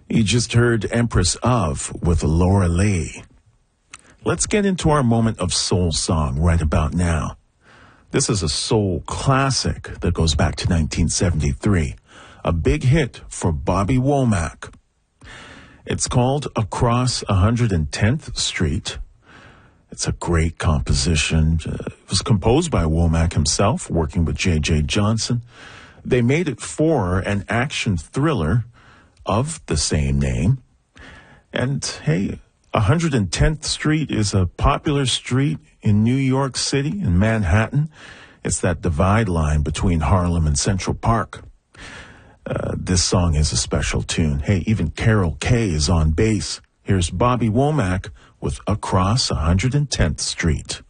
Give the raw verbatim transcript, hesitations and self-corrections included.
You just heard Empress of with Laura Lee. Let's get into our moment of soul song right about now. This is a soul classic that goes back to nineteen seventy-three, a big hit for Bobby Womack. It's called Across one hundred tenth Street. It's a great composition. Uh, it was composed by Womack himself, working with J J Johnson. They made it for an action thriller of the same name. And hey, one hundred tenth Street is a popular street in New York City, in Manhattan. It's that divide line between Harlem and Central Park. Uh, this song is a special tune. Hey, even Carol Kay is on bass. Here's Bobby Womack with Across one hundred tenth Street.